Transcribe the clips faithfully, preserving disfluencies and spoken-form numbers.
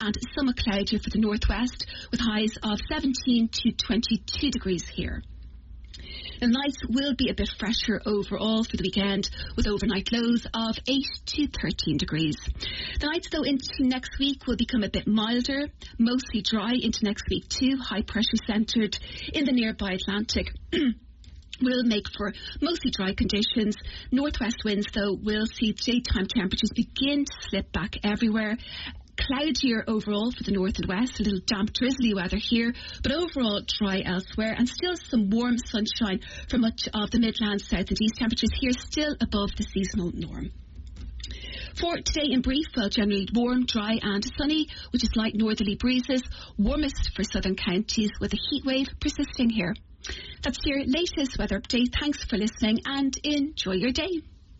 and somewhat cloudier for the northwest, with highs of seventeen to twenty-two degrees here. The nights will be a bit fresher overall for the weekend, with overnight lows of eight to thirteen degrees. The nights, though, into next week will become a bit milder, mostly dry into next week too, high pressure centred in the nearby Atlantic. Will make for mostly dry conditions. Northwest winds, though, will see daytime temperatures begin to slip back everywhere. Cloudier overall for the north and west, a little damp, drizzly weather here, but overall dry elsewhere, and still some warm sunshine for much of the Midlands, south and east. Temperatures here still above the seasonal norm. For today in brief, well, generally warm, dry and sunny, with just light northerly breezes, warmest for southern counties, with a heat wave persisting here. That's your latest weather update. Thanks for listening and enjoy your day.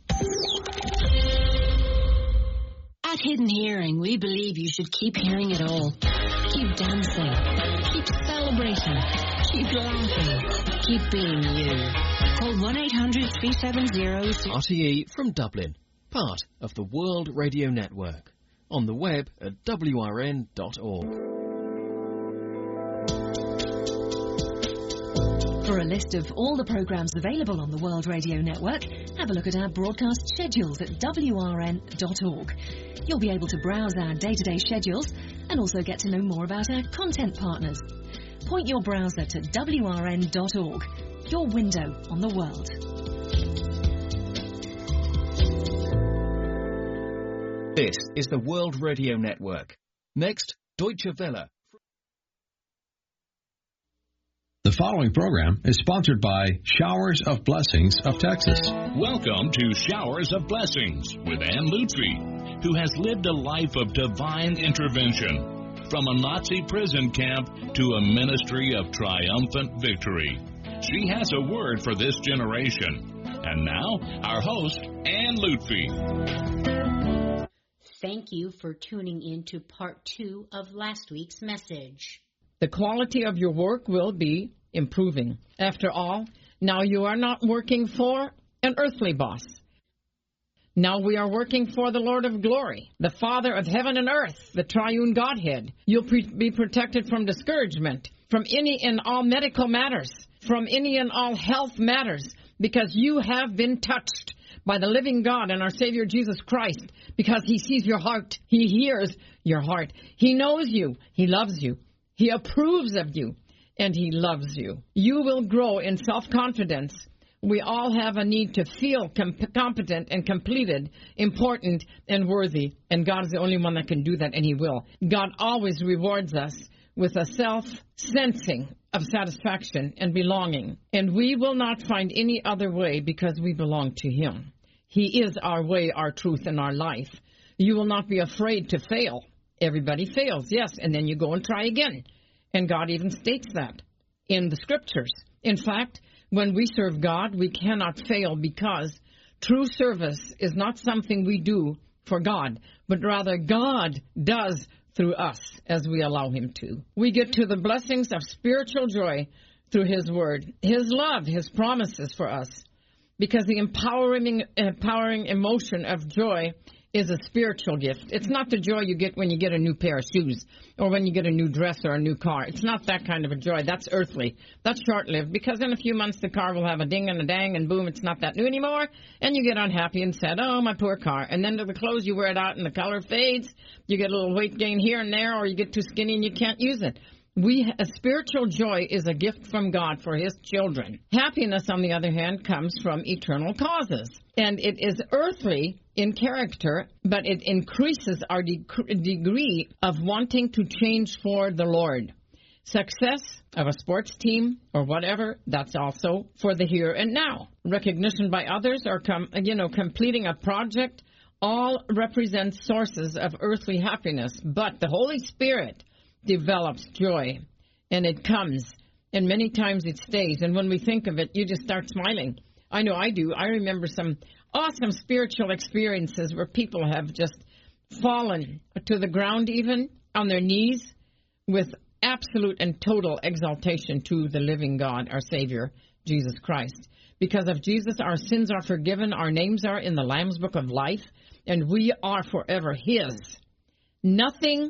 At Hidden Hearing, we believe you should keep hearing it all. Keep dancing. Keep celebrating. Keep laughing. Keep being you. Call one eight hundred three seven zero... R T E from Dublin, part of the World Radio Network. On the web at W R N dot org. For a list of all the programmes available on the World Radio Network, have a look at our broadcast schedules at W R N dot org. You'll be able to browse our day-to-day schedules and also get to know more about our content partners. Point your browser to W R N dot org, your window on the world. This is the World Radio Network. Next, Deutsche Welle. The following program is sponsored by Showers of Blessings of Texas. Welcome to Showers of Blessings with Ann Lutfi, who has lived a life of divine intervention, from a Nazi prison camp to a ministry of triumphant victory. She has a word for this generation. And now, our host, Ann Lutfi. Thank you for tuning in to part two of last week's message. The quality of your work will be improving. After all, now you are not working for an earthly boss. Now we are working for the Lord of glory, the Father of heaven and earth, the triune Godhead. You'll pre- be protected from discouragement, from any and all medical matters, from any and all health matters, because you have been touched by the living God and our Savior Jesus Christ, because He sees your heart. He hears your heart. He knows you. He loves you. He approves of you, and He loves you. You will grow in self-confidence. We all have a need to feel com- competent and completed, important and worthy, and God is the only one that can do that, and He will. God always rewards us with a self-sensing of satisfaction and belonging, and we will not find any other way because we belong to Him. He is our way, our truth, and our life. You will not be afraid to fail. Everybody fails, yes, and then you go and try again. And God even states that in the Scriptures. In fact, when we serve God, we cannot fail, because true service is not something we do for God, but rather God does through us as we allow Him to. We get to the blessings of spiritual joy through His Word, His love, His promises for us, because the empowering, empowering emotion of joy is a spiritual gift. It's not the joy you get when you get a new pair of shoes or when you get a new dress or a new car. It's not that kind of a joy. That's earthly. That's short-lived, because in a few months the car will have a ding and a dang, and boom, it's not that new anymore, and you get unhappy and sad, oh, my poor car. And then to the clothes, you wear it out and the color fades. You get a little weight gain here and there, or you get too skinny and you can't use it. We, a spiritual joy is a gift from God for His children. Happiness, on the other hand, comes from eternal causes. And it is earthly in character, but it increases our de- degree of wanting to change for the Lord. Success of a sports team or whatever, that's also for the here and now. Recognition by others or, com- you know, completing a project, all represent sources of earthly happiness. But the Holy Spirit develops joy, and it comes, and many times it stays. And when we think of it, you just start smiling. I know I do. I remember some awesome spiritual experiences where people have just fallen to the ground, even on their knees, with absolute and total exaltation to the living God, our Savior, Jesus Christ. Because of Jesus, our sins are forgiven, our names are in the Lamb's Book of Life, and we are forever His. Nothing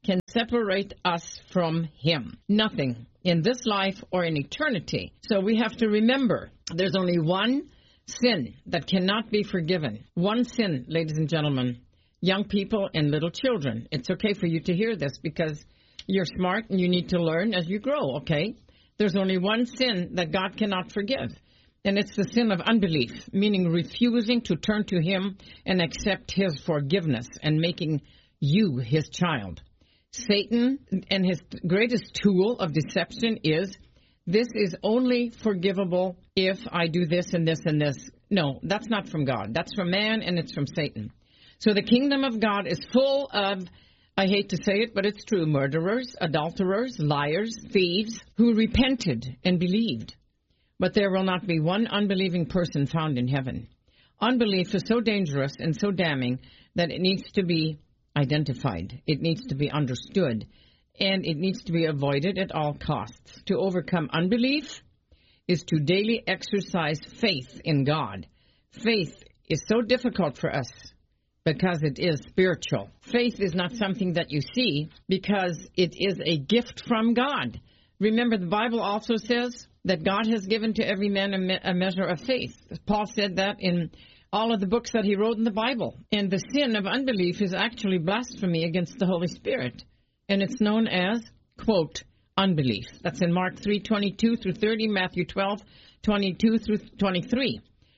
can separate us from Him. Nothing in this life or in eternity. So we have to remember there's only one sin that cannot be forgiven. One sin, ladies and gentlemen, young people and little children. It's okay for you to hear this because you're smart and you need to learn as you grow, okay? There's only one sin that God cannot forgive, and it's the sin of unbelief, meaning refusing to turn to Him and accept His forgiveness and making you His child. Satan and his greatest tool of deception is, this is only forgivable if I do this and this and this. No, that's not from God. That's from man, and it's from Satan. So the kingdom of God is full of, I hate to say it, but it's true, murderers, adulterers, liars, thieves, who repented and believed. But there will not be one unbelieving person found in heaven. Unbelief is so dangerous and so damning that it needs to be identified. It needs to be understood, and it needs to be avoided at all costs. To overcome unbelief is to daily exercise faith in God. Faith is so difficult for us because it is spiritual. Faith is not something that you see because it is a gift from God. Remember, the Bible also says that God has given to every man a, me- a measure of faith. Paul said that in all of the books that he wrote in the Bible. And the sin of unbelief is actually blasphemy against the Holy Spirit. And it's known as, quote, unbelief. That's in Mark three twenty-two through thirty, Matthew twelve twenty-two through twenty-three.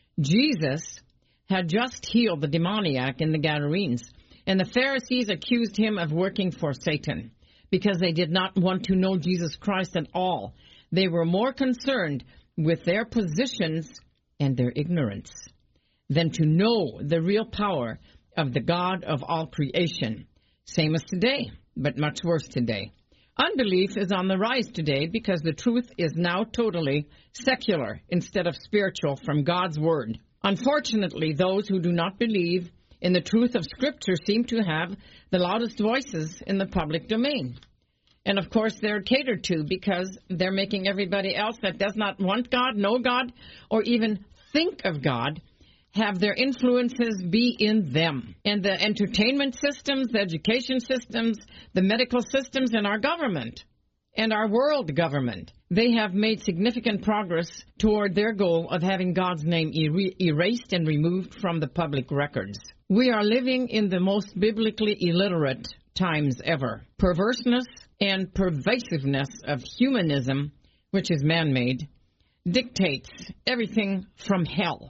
Jesus had just healed the demoniac in the Gadarenes, and the Pharisees accused him of working for Satan because they did not want to know Jesus Christ at all. They were more concerned with their positions and their ignorance than to know the real power of the God of all creation. Same as today, but much worse today. Unbelief is on the rise today because the truth is now totally secular instead of spiritual from God's Word. Unfortunately, those who do not believe in the truth of Scripture seem to have the loudest voices in the public domain. And, of course, they're catered to because they're making everybody else that does not want God, know God, or even think of God, have their influences be in them. And the entertainment systems, the education systems, the medical systems, and our government, and our world government, they have made significant progress toward their goal of having God's name er- erased and removed from the public records. We are living in the most biblically illiterate times ever. Perverseness and pervasiveness of humanism, which is man-made, dictates everything from hell.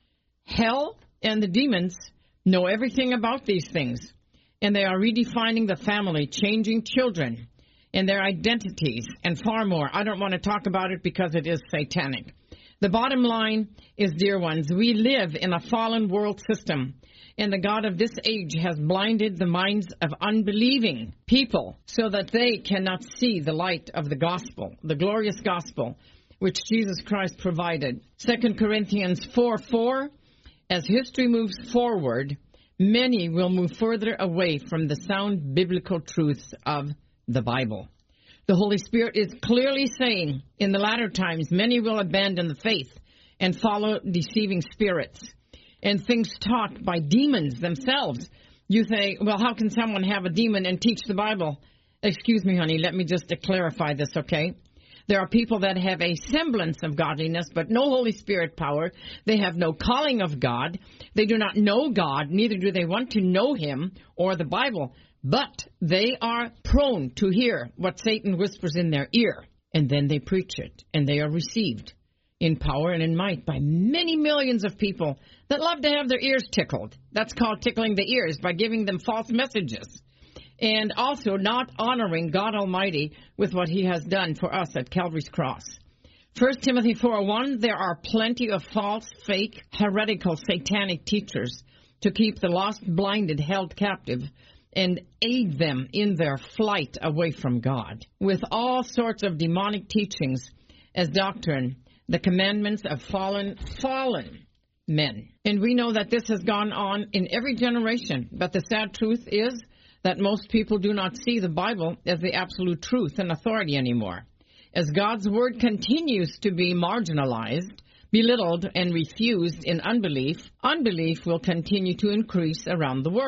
Hell and the demons know everything about these things, and they are redefining the family, changing children and their identities, and far more. I don't want to talk about it because it is satanic. The bottom line is, dear ones, we live in a fallen world system, and the God of this age has blinded the minds of unbelieving people so that they cannot see the light of the gospel, the glorious gospel, which Jesus Christ provided. Second Corinthians four four, as history moves forward, many will move further away from the sound biblical truths of the Bible. The Holy Spirit is clearly saying, in the latter times, many will abandon the faith and follow deceiving spirits and things taught by demons themselves. You say, well, how can someone have a demon and teach the Bible? Excuse me, honey, let me just clarify this, okay? There are people that have a semblance of godliness, but no Holy Spirit power. They have no calling of God. They do not know God, neither do they want to know Him or the Bible. But they are prone to hear what Satan whispers in their ear, and then they preach it, and they are received in power and in might by many millions of people that love to have their ears tickled. That's called tickling the ears, by giving them false messages. And also not honoring God Almighty with what He has done for us at Calvary's cross. First Timothy four one, there are plenty of false, fake, heretical, satanic teachers to keep the lost, blinded, held captive and aid them in their flight away from God, with all sorts of demonic teachings as doctrine, the commandments of fallen, fallen men. And we know that this has gone on in every generation, but the sad truth is that most people do not see the Bible as the absolute truth and authority anymore. As God's Word continues to be marginalized, belittled, and refused in unbelief, unbelief will continue to increase around the world.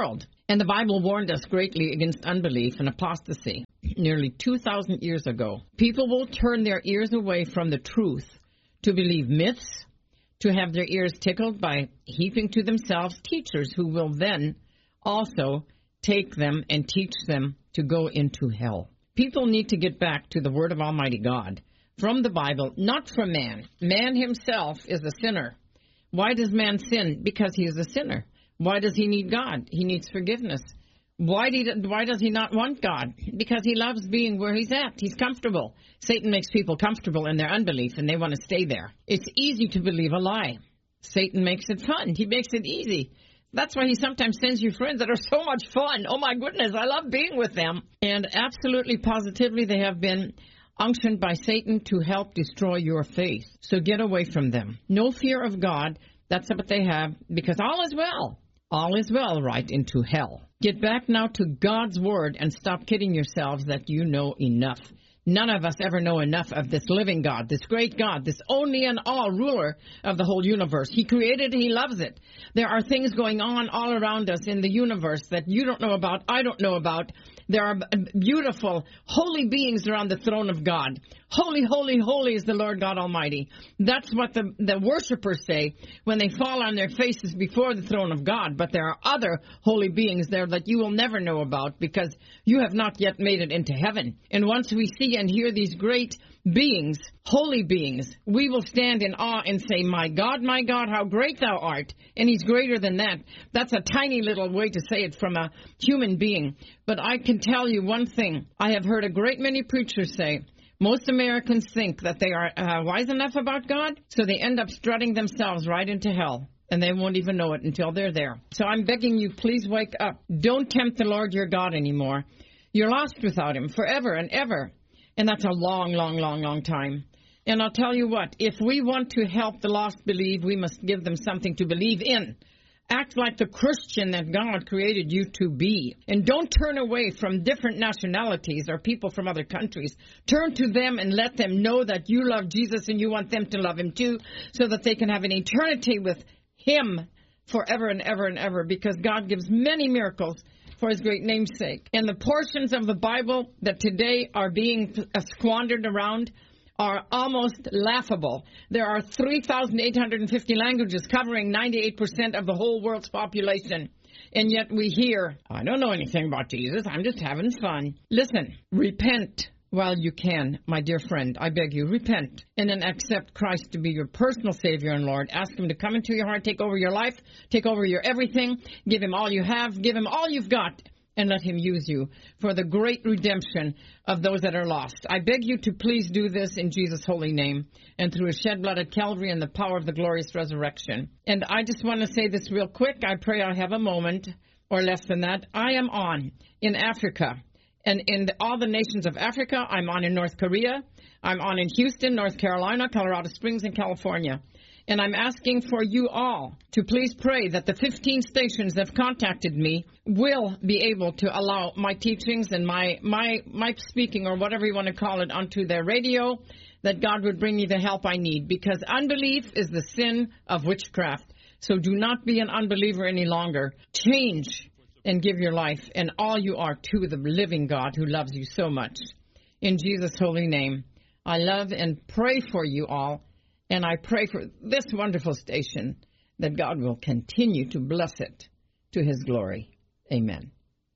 And the Bible warned us greatly against unbelief and apostasy nearly two thousand years ago. People will turn their ears away from the truth to believe myths, to have their ears tickled by heaping to themselves teachers who will then also take them and teach them to go into hell. People need to get back to the Word of Almighty God from the Bible, not from man. Man himself is a sinner. Why does man sin? Because he is a sinner. Why does he need God? He needs forgiveness. Why, do he, why does he not want God? Because he loves being where he's at. He's comfortable. Satan makes people comfortable in their unbelief, and they want to stay there. It's easy to believe a lie. Satan makes it fun. He makes it easy. That's why he sometimes sends you friends that are so much fun. Oh, my goodness, I love being with them. And absolutely, positively, they have been unctioned by Satan to help destroy your faith. So get away from them. No fear of God. That's what they have, because all is well. All is well right into hell. Get back now to God's Word and stop kidding yourselves that you know enough. None of us ever know enough of this living God, this great God, this only and all ruler of the whole universe. He created it. He loves it. There are things going on all around us in the universe that you don't know about, I don't know about. There are beautiful, holy beings around the throne of God. Holy, holy, holy is the Lord God Almighty. That's what the, the worshipers say when they fall on their faces before the throne of God. But there are other holy beings there that you will never know about because you have not yet made it into heaven. And once we see and hear these great beings, holy beings, we will stand in awe and say, my God, my God, how great thou art. And he's greater than that. That's a tiny little way to say it from a human being. But I can tell you one thing. I have heard a great many preachers say, most Americans think that they are uh, wise enough about God, so they end up strutting themselves right into hell. And they won't even know it until they're there. So I'm begging you, please wake up. Don't tempt the Lord your God anymore. You're lost without him forever and ever. And that's a long, long, long, long time. And I'll tell you what, if we want to help the lost believe, we must give them something to believe in. Act like the Christian that God created you to be. And don't turn away from different nationalities or people from other countries. Turn to them and let them know that you love Jesus and you want them to love him too, so that they can have an eternity with him forever and ever and ever, because God gives many miracles for his great name's sake. And the portions of the Bible that today are being squandered around are almost laughable. There are three thousand eight hundred fifty languages covering ninety-eight percent of the whole world's population. And yet we hear, I don't know anything about Jesus, I'm just having fun. Listen, repent while you can, my dear friend. I beg you, repent. And then accept Christ to be your personal Savior and Lord. Ask him to come into your heart, take over your life, take over your everything. Give him all you have, give him all you've got. And let him use you for the great redemption of those that are lost. I beg you to please do this in Jesus' holy name and through his shed blood at Calvary and the power of the glorious resurrection. And I just want to say this real quick. I pray I have a moment or less than that. I am on in Africa and in the, all the nations of Africa. I'm on in North Korea. I'm on in Houston, North Carolina, Colorado Springs, and California. And I'm asking for you all to please pray that the fifteen stations that have contacted me will be able to allow my teachings and my, my, my speaking, or whatever you want to call it, onto their radio, that God would bring me the help I need. Because unbelief is the sin of witchcraft. So do not be an unbeliever any longer. Change and give your life and all you are to the living God who loves you so much. In Jesus' holy name, I love and pray for you all. And I pray for this wonderful station that God will continue to bless it to his glory. Amen.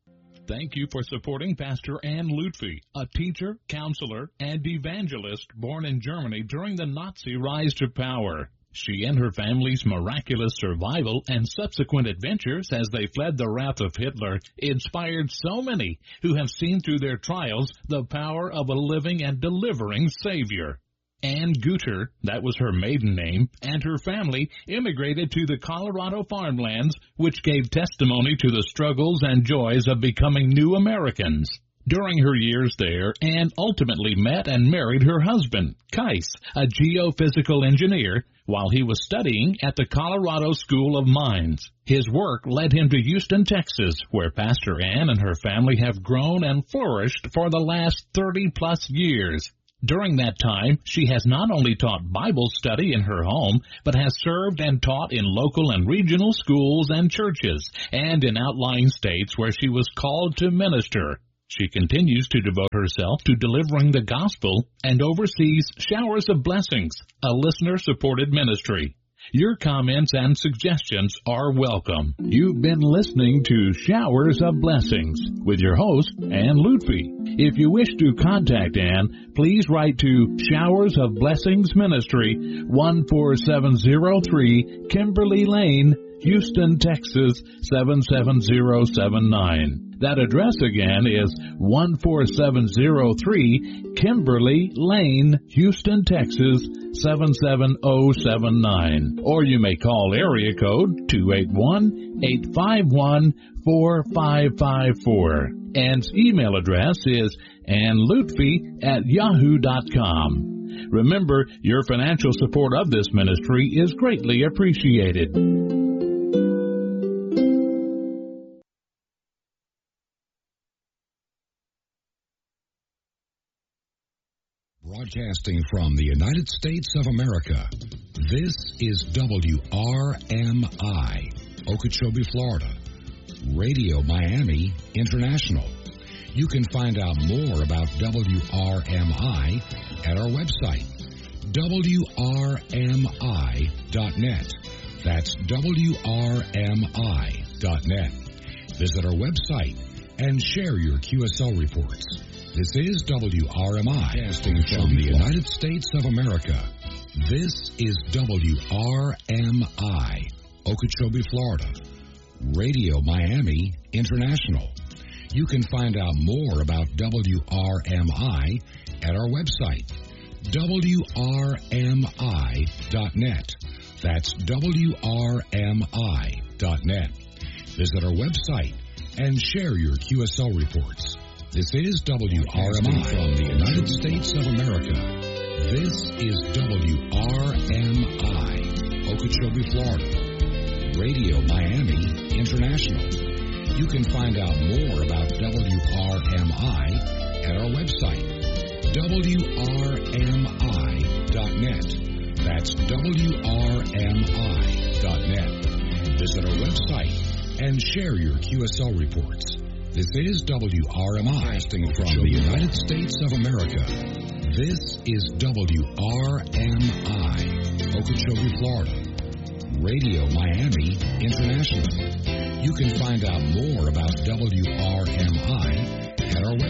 Thank you for supporting Pastor Ann Lutfi, a teacher, counselor, and evangelist born in Germany during the Nazi rise to power. She and her family's miraculous survival and subsequent adventures as they fled the wrath of Hitler inspired so many who have seen through their trials the power of a living and delivering Savior. Ann Guter, that was her maiden name, and her family immigrated to the Colorado farmlands, which gave testimony to the struggles and joys of becoming new Americans. During her years there, Ann ultimately met and married her husband, Kais, a geophysical engineer, while he was studying at the Colorado School of Mines. His work led him to Houston, Texas, where Pastor Ann and her family have grown and flourished for the last thirty plus years. During that time, she has not only taught Bible study in her home, but has served and taught in local and regional schools and churches, and in outlying states where she was called to minister. She continues to devote herself to delivering the gospel and oversees Showers of Blessings, a listener-supported ministry. Your comments and suggestions are welcome. You've been listening to Showers of Blessings with your host, Ann Lutfi. If you wish to contact Ann, please write to Showers of Blessings Ministry, one four seven zero three Kimberly Lane, Houston, Texas, seven seven zero seven nine. That address again is one four seven zero three Kimberly Lane, Houston, Texas, seven seven zero seven nine. Or you may call area code two eight one, eight five one, four five five four. Ann's email address is annlutfi at yahoo dot com. Remember, your financial support of this ministry is greatly appreciated. Broadcasting from the United States of America, this is W R M I, Okeechobee, Florida, Radio Miami International. You can find out more about W R M I at our website, W R M I dot net. That's W R M I dot net. Visit our website and share your Q S L reports. This is W R M I, broadcasting from the United States of America. This is W R M I, Okeechobee, Florida, Radio Miami International. You can find out more about W R M I at our website, W R M I dot net. That's W R M I dot net. Visit our website and share your Q S L reports. This is W R M I from the United States of America. This is W R M I, Okeechobee, Florida, Radio Miami International. You can find out more about W R M I at our website, W R M I dot net. That's W R M I dot net. Visit our website and share your Q S L reports. This is W R M I, broadcasting from the United States of America. This is W R M I, Okeechobee, Florida, Radio Miami International. You can find out more about W R M I at our website,